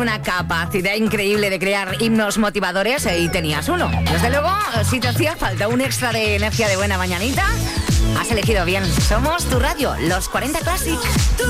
Una capacidad increíble de crear himnos motivadores y tenías uno. Desde luego, si te hacía falta un extra de energía de buena mañanita, has elegido bien. Somos tu radio, Los 40 Classic.